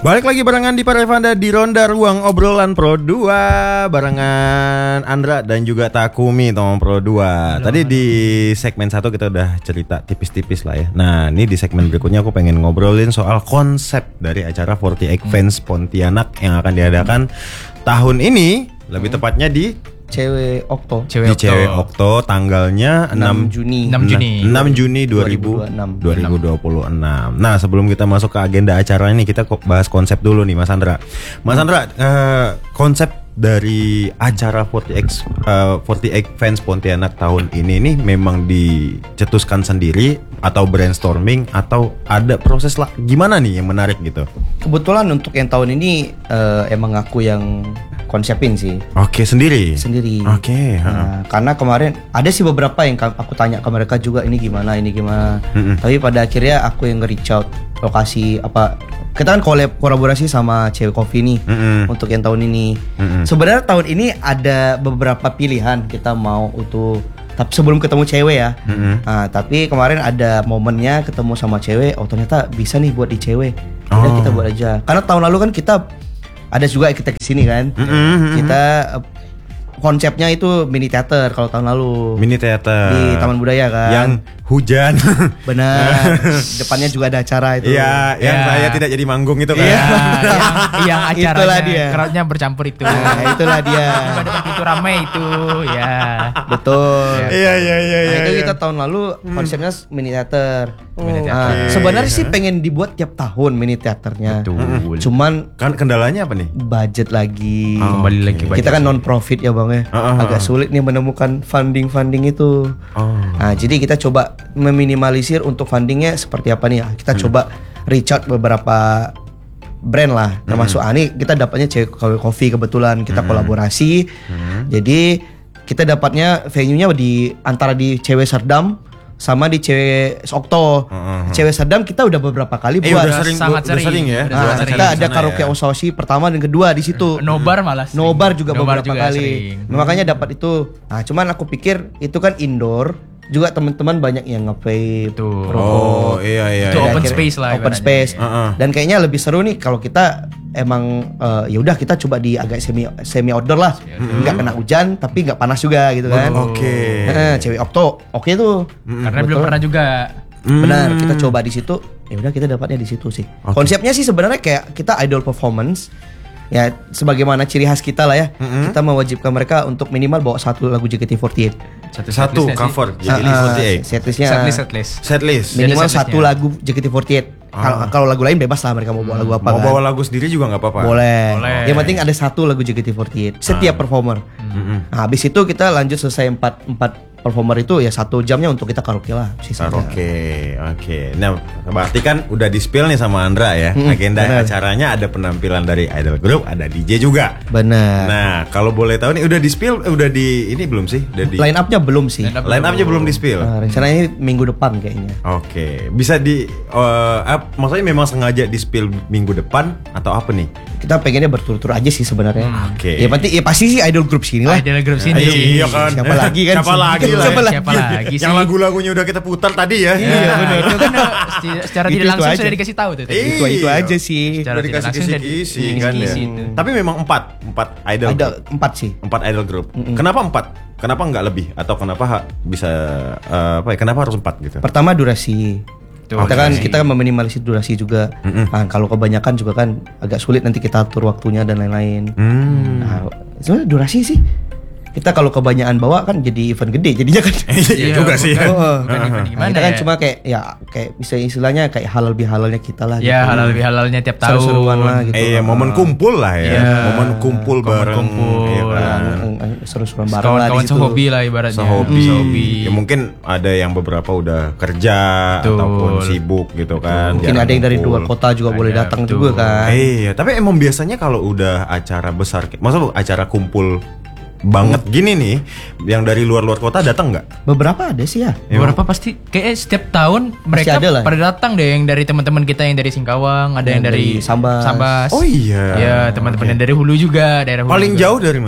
Balik lagi barengan di Parevanda di Ronda Ruang Obrolan Pro 2 barengan Andra dan juga Takumi teman Pro 2. Tadi di segmen 1 kita udah cerita tipis-tipis lah ya. Nah, ini di segmen berikutnya aku pengen ngobrolin soal konsep dari acara 48 Fans Pontianak yang akan diadakan tahun ini, lebih tepatnya di Cewek Okto. Cewek Okto tanggalnya 6 Juni 2026. Nah, sebelum kita masuk ke agenda acara ini, kita bahas konsep dulu nih Mas Andra. Mas Andra, konsep dari acara 48 Fans Pontianak tahun ini nih memang dicetuskan sendiri atau brainstorming atau ada proses lah gimana nih yang menarik gitu? Kebetulan untuk yang tahun ini emang aku yang konsepin sih. Oke, sendiri. Oke. Nah, karena kemarin ada sih beberapa yang aku tanya ke mereka juga ini gimana. Tapi pada akhirnya aku yang nge-reach out lokasi apa. Kita kan kolaborasi sama Cewek Coffee nih untuk yang tahun ini. Sebenarnya tahun ini ada beberapa pilihan kita mau untuk tapi sebelum ketemu cewek ya. Nah, tapi kemarin ada momennya ketemu sama cewek. Oh ternyata bisa nih buat di cewek. Udah kita buat aja. Karena tahun lalu kan kita ada juga kita kesini kan. Kita konsepnya itu mini theater kalau tahun lalu. Mini theater di Taman Budaya kan. Yang hujan. Benar. Depannya juga ada acara itu. Iya, yang saya tidak jadi manggung itu kan. Iya, yang acaranya itulah dia. Crowdnya bercampur itu. Nah, itulah dia. Depan pintu ramai itu, ya. Betul. Iya. Nah, itu kita tahun lalu konsepnya mini theater. Mini theater. Sebenarnya sih pengen dibuat tiap tahun mini theaternya. Betul. Cuman Kan kendalanya apa nih? budget lagi. Kembali lagi budget. Kita kan non profit ya Bang ya. Agak sulit nih menemukan funding itu. Nah, jadi kita coba meminimalisir untuk fundingnya seperti apa nih? Kita coba reach out beberapa brand lah, termasuk Ani. Kita dapatnya Cewek Coffee kebetulan kita kolaborasi. Jadi kita dapatnya venue-nya di antara di Cewek Serdam sama di Cewek Okto. Cewek Serdam kita udah beberapa kali buat. Sangat sering ya. Nah, kita ada karaoke Ososhi pertama dan kedua di situ. Nobar malah. Nobar juga beberapa juga kali. sering. Makanya dapat itu. Nah, cuman aku pikir itu kan indoor. Juga teman-teman banyak yang nge-vape, Betul. rokok. Iya. Itu Dan open akhirnya- space lah Open ibaratnya. space. Dan kayaknya lebih seru nih kalau kita emang ya udah kita coba di agak semi outdoor lah. Enggak kena hujan tapi enggak panas juga gitu kan. Oke. Cewek Okto. Oke tuh. Karena belum pernah juga. Benar, kita coba di situ. Ya udah kita dapatnya di situ sih. Konsepnya sih sebenarnya kayak kita idol performance. Ya sebagaimana ciri khas kita lah ya. Kita mewajibkan mereka untuk minimal bawa satu lagu JKT48. Satu cover jadi 48. Setlistnya Setlist. minimal setlistnya. satu lagu JKT48. Kalau lagu lain bebas lah mereka mau bawa lagu apa. Mau kan. bawa lagu sendiri juga nggak apa-apa. Boleh. Boleh. Yang penting ada satu lagu JKT48 setiap performer. Nah, habis itu kita lanjut selesai empat performer itu ya 1 jamnya untuk kita karaoke lah sisanya. Oke. Nah, berarti kan udah di-spill nih sama Andra ya. Agenda bener. acaranya ada penampilan dari idol group, ada DJ juga. Benar. Nah, kalau boleh tahu nih udah di-spill, udah di ini belum sih? Udah di Line up-nya belum sih. line up-nya belum di-spill. Rencananya minggu depan kayaknya. Oke, bisa maksudnya memang sengaja di-spill minggu depan atau apa nih? Kita pengennya berturut-turut aja sih sebenarnya. Oke. Ya pasti sih idol group sini lah. Idol group sini. Iya kan. Siapa lagi kan? Siapa lagi lah. Siapa lagi sih? Yang lagu-lagunya udah kita putar tadi ya. Iya benar. Itu kan secara Itu tidak langsung aja. sudah dikasih tahu tuh. Itu aja sih. Secara Udah tidak dikasih langsung sudah kisi-kisi kan ya. kisi-kisi itu. Tapi memang empat idol. Ada group. 4 sih. 4 idol group. Kenapa 4? Kenapa nggak lebih? Atau kenapa bisa kenapa harus 4 gitu? Pertama durasi. Tuh, Kita meminimalisir durasi juga. Nah, kalau kebanyakan juga kan agak sulit nanti kita atur waktunya dan lain-lain. Nah, sebenarnya durasi sih. Kita kalau kebanyakan bawa kan jadi event gede jadinya kan. Iya juga sih. Bukan event gimana Kita kan ya? cuma kayak bisa istilahnya kayak halal bihalalnya kita lah. Ya halal bihalalnya tiap tahun. Seru-seruan lah gitu. Momen kumpul lah ya. Iya. Momen kumpul bareng. kumpul. Iya kan? Seru-seruan bareng lah di Kawan-kawan situ. sehobi lah ibaratnya. Sehobi. Ya mungkin ada yang beberapa udah kerja Betul. ataupun sibuk gitu kan. Mungkin jarang ada yang dari kumpul. luar kota juga boleh Ada, datang betul. juga kan. Iya, tapi emang biasanya kalau udah acara besar, maksudnya acara kumpul banget gini nih, yang dari luar kota datang nggak? Beberapa ada sih ya. Beberapa pasti kayak setiap tahun mereka ada lah. pada datang deh, yang dari teman-teman kita yang dari Singkawang, ada yang dari Sambas. Sambas. Oh iya. Ya, teman-teman yang dari Hulu juga, daerah Hulu. Paling juga. jauh dari mana?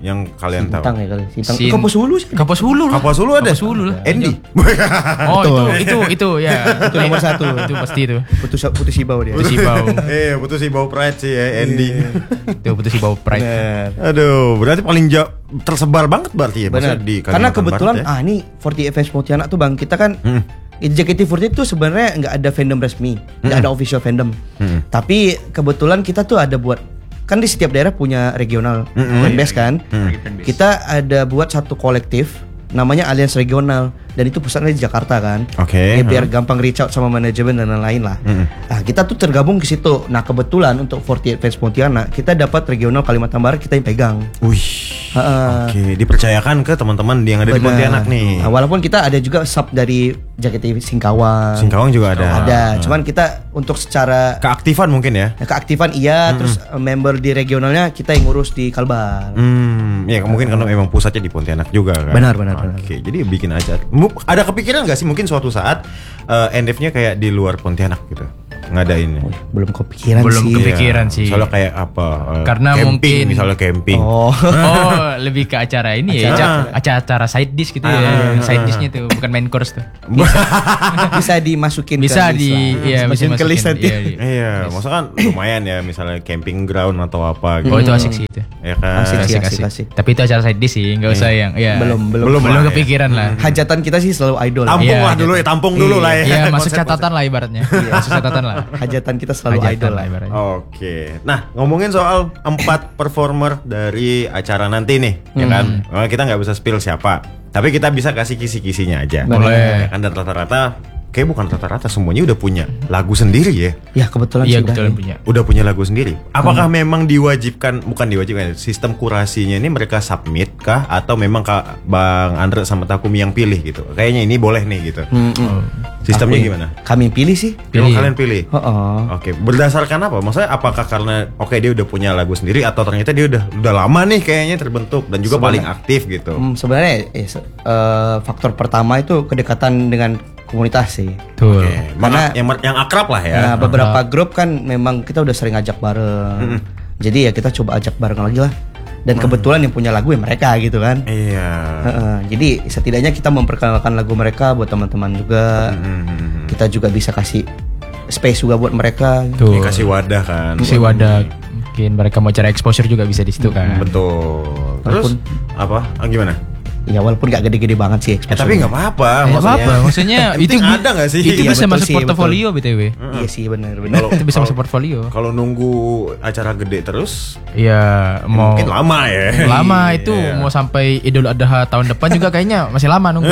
yang kalian tahu? Sintang ya kali. Sintang. Sin- Kampus Hulu sih. Kampus Hulu lah. Kampus Hulu ada? Kampus Hulu lah. Andy. Oh itu ya. Itu nomor 1. Itu pasti itu. Putus Ibau dia. Putus Ibau. Putus Ibau Pride sih ya Andy. Itu Putus Ibau Pride. Benar. Aduh, berarti paling tersebar banget berarti ya Benar. maksudnya di Karena Kalimantan kebetulan Barat ya? ini 48 Fans Pontianak tuh Bang, kita kan JKT48 itu sebenarnya nggak ada fandom resmi, nggak ada official fandom. Tapi kebetulan kita tuh ada buat, kan di setiap daerah punya regional fanbase kan. Kita ada buat satu kolektif namanya Alliance Regional dan itu pusatnya di Jakarta kan. Oke. Ya, biar gampang reach out sama manajemen dan lain-lain lah. Nah, kita tuh tergabung ke situ. Nah, kebetulan untuk 48 Fans Pontianak kita dapat regional Kalimantan Barat, kita yang pegang. Wih. Oke, dipercayakan ke teman-teman yang ada di Benar. Pontianak nih. Nah, walaupun kita ada juga sub dari JKT Singkawang. Singkawang juga ada. Ada, cuman kita untuk secara Keaktifan mungkin ya. keaktifan iya, terus member di regionalnya kita yang ngurus di Kalbar. Ya mungkin karena memang pusatnya di Pontianak juga kan. Benar. Oke, jadi bikin aja. Ada kepikiran nggak sih mungkin suatu saat NF-nya kayak di luar Pontianak gitu? Ngadainnya. Belum kepikiran Belum sih. kepikiran Iya, sih. Soalnya kayak apa? Karena camping, mungkin- misalnya camping. Oh. Oh, lebih ke acara ini ya. Acara side dish gitu ya. Side dishnya tuh bukan main course tuh. Bisa dimasukin Bisa ke list di lah. iya bisa Masukin ke list nanti. Iya, maksudnya kan lumayan ya misalnya camping ground atau apa gitu. Oh itu asik sih itu. Ya kan. Asik sih, asik. Tapi itu acara side dish sih, nggak usah yang ya. Belum lah ya. kepikiran lah. Hajatan kita sih selalu idol. Tampung Iya, lah dulu ya, tampung dulu lah ya. Iya, masuk Konsep- catatan lah ibaratnya. Masuk catatan lah. Hajatan kita selalu Hajatan idol lah lah. ibaratnya. Oke, nah ngomongin soal 4 performer dari acara nanti nih, ya kan? Kita nggak bisa spill siapa, tapi kita bisa kasih kisi-kisinya aja. Boleh. Ya kan dan rata-rata, kayak bukan rata-rata semuanya udah punya lagu sendiri ya. Ya kebetulan Iya sudah. kebetulan nih. punya. Udah punya lagu sendiri. Apakah memang diwajibkan, bukan diwajibkan, sistem kurasinya ini mereka submit kah atau memang Bang Andre sama Takumi yang pilih gitu? Kayaknya ini boleh nih gitu. Sistemnya Aku- gimana? Kami pilih sih. Kalau kalian pilih. Oh. Oke, berdasarkan apa? Maksudnya apakah karena dia udah punya lagu sendiri atau ternyata dia udah lama nih kayaknya terbentuk dan juga paling aktif gitu. Sebenarnya faktor pertama itu kedekatan dengan komunitas sih. Betul. Oke, Karena- yang akrab lah ya. Nah, beberapa grup kan memang kita udah sering ajak bareng. Jadi ya kita coba ajak bareng lagi lah. Dan kebetulan yang punya lagu ya mereka gitu kan. Iya. Jadi setidaknya kita memperkenalkan lagu mereka buat teman-teman juga. Kita juga bisa kasih space juga buat mereka. Tuh. Dikasih wadah kan. Si wadah mungkin mereka mau cari exposure juga bisa di situ kan. Betul. Terus apa? Gimana? Ya walaupun gak gede-gede banget sih exposure. Tapi nggak apa-apa. Nggak apa-apa, maksudnya itu ada nggak sih? Itu Iya, bisa betul masuk sih, portofolio BTW. Iya sih benar. Itu bisa masuk portfolio. Kalau nunggu acara gede terus, Iya, mau mungkin lama ya. lama itu Iya. mau sampai Idul Adha tahun depan juga kayaknya masih lama nunggu.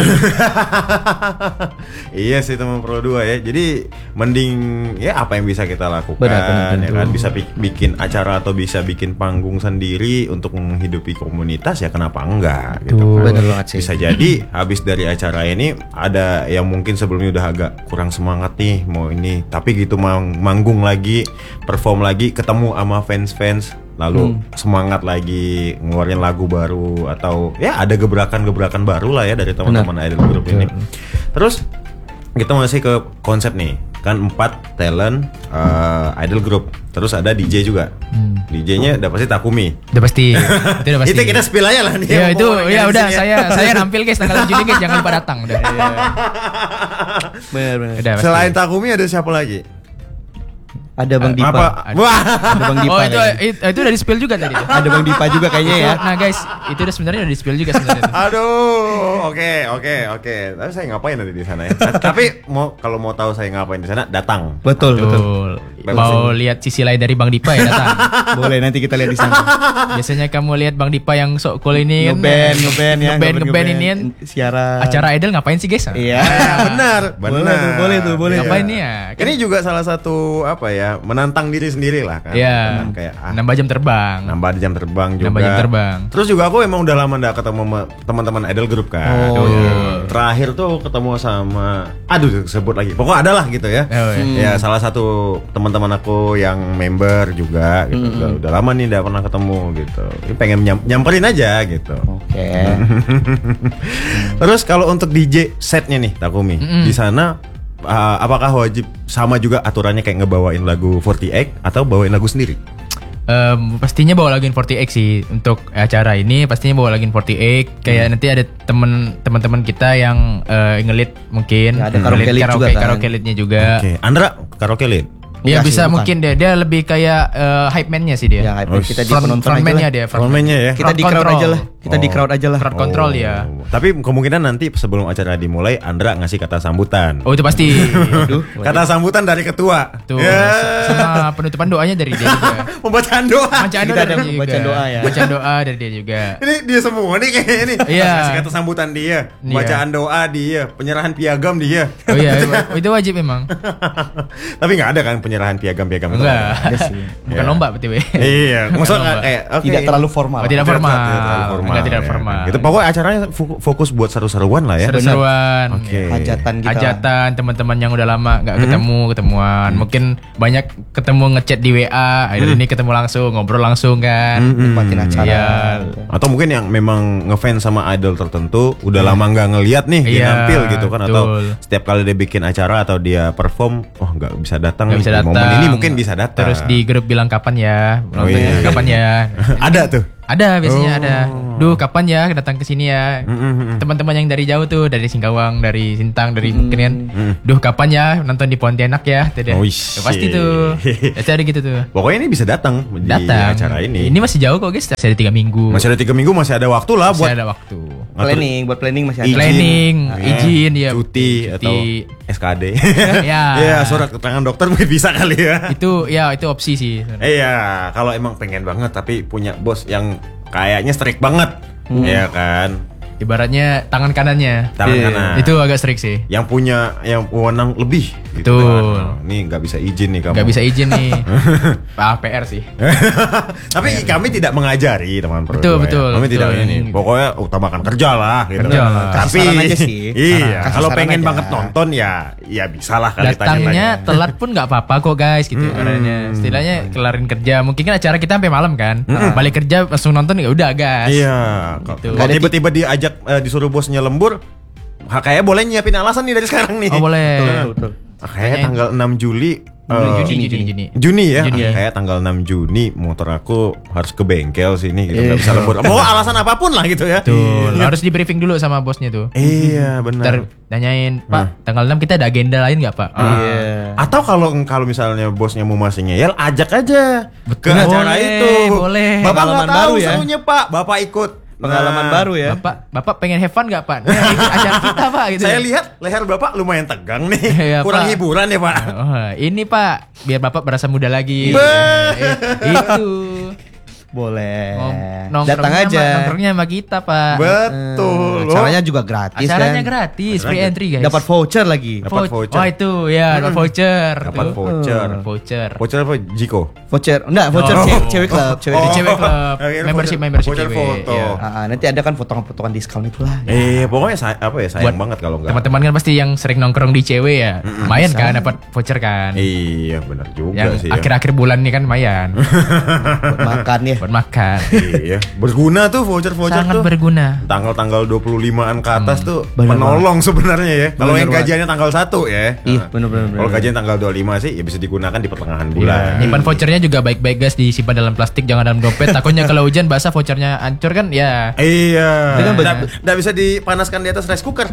Iya sih teman Pro 2 ya. Jadi mending ya apa yang bisa kita lakukan Benar, ya kan, bisa bikin acara atau bisa bikin panggung sendiri untuk menghidupi komunitas ya kenapa enggak gitu Tuh, kan. benar banget sih. Bisa jadi habis dari acara ini ada yang mungkin sebelumnya udah agak kurang semangat nih mau ini, tapi gitu manggung lagi, perform lagi, ketemu sama fans-fans lalu semangat lagi ngeluarin lagu baru atau ya ada gebrakan-gebrakan baru lah ya dari teman-teman idol group ini. Terus kita masih ke konsep nih, kan 4 talent idol group, terus ada DJ juga. DJ-nya udah pasti Takumi. Udah pasti. Itu udah pasti. Itu kita spill aja lah nih. Ya itu Mau ya di udah sini ya. saya nampil guys tanggal 7 Juli guys jangan lupa datang udah. Benar. Udah pasti. Selain Takumi ada siapa lagi? Ada Bang Dipa. Apa? Wah. Ada Bang Dipa. Oh itu kayaknya. itu udah di spill juga tadi. Ada Bang Dipa juga kayaknya ya. Nah guys, itu udah sebenarnya udah di spill juga sebenarnya. Aduh, oke. Tapi saya ngapain nanti di sana ya? Tapi kalau mau tahu saya ngapain di sana, datang. Betul. Mau lihat sisi lain dari Bang Dipa ya datang. Boleh nanti kita lihat di sana. Biasanya kamu lihat Bang Dipa yang sok cool ini kan. Ngeband ya. Ngeband ini kan. Siaran. Acara idol ngapain sih guys? Iya. Benar. Boleh tuh. Ngapain nih ya? Ini juga salah satu apa ya, menantang diri sendiri lah kan. Iya. Kayak Nambah jam terbang. nambah jam terbang juga. Nambah jam terbang. Terus juga aku emang udah lama gak ketemu sama teman-teman idol group kan. Oh, Ya. iya. Terakhir tuh ketemu sama, aduh sebut lagi. Pokoknya ada lah gitu ya. Oh, iya. Ya salah satu teman-teman aku yang member juga gitu. Udah lama nih gak pernah ketemu gitu. Ini pengen nyamperin aja gitu. Oke. Terus kalau untuk DJ setnya nih Takumi, di sana apakah wajib sama juga aturannya kayak ngebawain lagu 48 atau bawain lagu sendiri? Pastinya bawa lagu 48 sih untuk acara ini. Pastinya bawa lagu 48. Kayak nanti ada teman-teman kita yang ngelit mungkin. Ya, ada karaoke lead juga kan. Karaoke leadnya juga. Oke, Andra karaoke lead. Ya Enggak bisa sih, bukan. mungkin dia lebih kayak hype man-nya sih dia. Ya, hype kita di penonton aja Frontman-nya lah. dia. Frontman-nya ya. Kita di Crowd crowd control. aja lah. Kita di crowd aja lah. Crowd control ya. Tapi kemungkinan nanti sebelum acara dimulai Andra ngasih kata sambutan. Oh itu pasti. Kata sambutan dari ketua. Tuh Ya. sama penutupan doanya dari dia juga. Pembacaan doa. Bacaan Kita doa ada dari dia juga. bacaan doa ya. Bacaan doa dari dia juga. Ini dia semua nih kayaknya ini. Iya. Kasih kata sambutan dia, Iya. bacaan doa dia, penyerahan piagam dia. Oh iya, itu wajib memang. Tapi nggak ada kan penyerahan piagam-piagam itu? Enggak. Ada sih. Bukan Ya. lomba BTW. Iya, maksudnya lomba. kayak oke. Tidak terlalu formal. Oh, tidak formal. Tidak Tidak ya. formal. Gitu. Pokoknya acaranya fokus buat seru-seruan lah ya. Seru-seruan. Oke. Hajatan kita. Hajatan teman-teman yang udah lama nggak ketemuan. Mungkin banyak ketemu ngechat di WA. Akhirnya ini ketemu langsung, ngobrol langsung kan. Nikmatin acara. Iya. Atau mungkin yang memang ngefans sama idol tertentu udah lama nggak ngeliat nih dia Iya, nampil gitu kan, atau betul. setiap kali dia bikin acara atau dia perform, nggak bisa datang Nggak nih. bisa Di datang. momen ini mungkin bisa datang. Terus di grup bilang kapan ya? Oh, Nontonnya iya. kapan ya? Ada tuh. Ada biasanya Oh. ada. Duh kapan ya datang ke sini ya? Teman-teman yang dari jauh tuh, dari Singkawang, dari Sintang, dari mungkin kan. Duh kapan ya nonton di Pontianak ya? Tuh deh. Oh, Ya, pasti tuh. Biasanya ada gitu tuh. Pokoknya ini bisa datang di Datang. acara ini. Ini masih jauh kok guys. Masih ada 3 minggu. Masih ada 3 minggu, masih ada waktu lah Masih buat ada waktu. Planning, buat planning masih ada. Izin. Planning, izin ya. cuti atau SKD. Ya. Iya, surat keterangan dokter mungkin bisa kali ya. Itu opsi sih. Iya, kalau emang pengen banget tapi punya bos yang kayaknya strict banget. Iya kan? Ibaratnya tangan kanannya. Tangan kanan. Itu agak strict sih. Yang punya yang wewenang lebih gitu Betul. kan. Nih nggak bisa izin nih kamu. Gak bisa izin nih. PR sih. Tapi kami tidak mengajari teman Betul, betul, Kami tidak betul. ini. Pokoknya utamakan kerja lah gitu. Kerja lah. Tapi Kasih saran aja sih. iya, Kasih kalau saran pengen aja. banget nonton ya bisa lah kali Datangnya tanya-tanya. telat pun nggak apa-apa kok guys gitu caranya. Istilahnya kelarin kerja. Mungkin kan acara kita sampai malam kan. Balik kerja langsung nonton ya udah gas. Iya, Gitu. kalau tiba-tiba diajak disuruh bosnya lembur, kayaknya boleh nyiapin alasan nih dari sekarang nih. Oh boleh. Betul. Kayak tanggal 6 Juli. Juni. Juni ya, Juni, ya. kayak tanggal 6 Juni motor aku harus ke bengkel sini gitu, nggak bisa lembur. Mau alasan apapun lah gitu ya. Betul. Harus di briefing dulu sama bosnya tuh. Iya Ntar benar. nanyain, Pak, tanggal 6 kita ada agenda lain nggak Pak? Iya. Atau kalau misalnya bosnya mau masih ngeyel, ajak aja ke Betul. acara Boleh, itu. boleh. Bapak nggak Pengalaman tahu baru ya. serunya Pak, Bapak ikut. Pengalaman Nah, baru ya. Bapak pengen have fun nggak Pak? Nah, ikut acara kita Pak gitu. Saya lihat leher Bapak lumayan tegang nih. Iya, Kurang Pak. hiburan ya Pak. Oh, ini Pak, biar Bapak berasa muda lagi. Beuh. Itu. Boleh. Nongkrongnya Datang aja. nongkrongnya sama kita Pak. Betul. Acaranya juga gratis Acaranya kan. gratis, free entry guys. Dapat voucher lagi. Dapat voucher. Oh itu ya, dapat voucher. Dapat Tuh. voucher. Voucher. Voucher apa? Jiko. Voucher. Enggak, voucher Oh. cewek klub, cewek Di klub. cewek club, Akhirnya membership voucher cewek. foto. Iya. Nanti ada kan potongan-potongan diskon itulah. Pokoknya sayang Buat banget kalau enggak. Teman-teman kan pasti yang sering nongkrong di cewek ya, lumayan kan dapat voucher kan. Iya, benar juga Yang sih ya. akhir-akhir bulan nih kan lumayan Buat makan ya. buat makan. Iya, berguna tuh voucher-voucher Sangat tuh. berguna. Tanggal-tanggal 25-an ke atas tuh Bener menolong sebenarnya ya. Kalau yang Bener gajiannya tanggal 1 ya. Iya, bener. Kalau gajian tanggal 25 sih ya bisa digunakan di pertengahan Iya. bulan. Nyimpan vouchernya juga baik-baik guys, disimpan dalam plastik, jangan dalam dompet. Takutnya kalau hujan basah vouchernya hancur kan ya. Iya. Dengan Nggak bisa dipanaskan di atas rice cooker.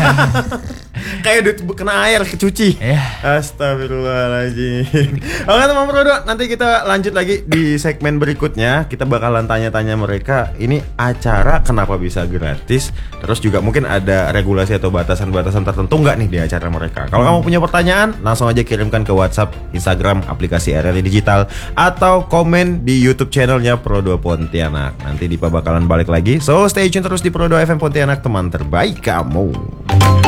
Kayak kena air kecuci. Iya. Astagfirullahaladzim. Oke teman Prodo, nanti kita lanjut lagi di segmen berikutnya. Kita bakalan tanya-tanya mereka ini acara kenapa bisa gratis. Terus juga mungkin ada regulasi atau batasan-batasan tertentu nggak nih di acara mereka. Kalau kamu punya pertanyaan, langsung aja kirimkan ke WhatsApp, Instagram, aplikasi RRI Digital, atau komen di YouTube channelnya Prodo Pontianak. Nanti Dipa bakalan balik lagi. So stay tune terus di Prodo FM Pontianak, teman terbaik kamu.